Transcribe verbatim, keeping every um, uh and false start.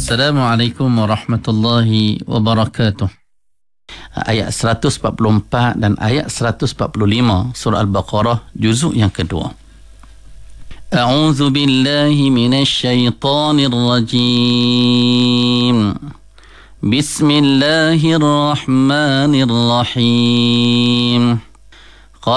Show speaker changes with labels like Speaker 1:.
Speaker 1: Assalamualaikum warahmatullahi wabarakatuh. Ayat seratus empat puluh empat dan ayat seratus empat puluh lima surah Al-Baqarah juzuk yang kedua. A'udzu billahi minasy syaithanir rajim. Bismillahirrahmanirrahim.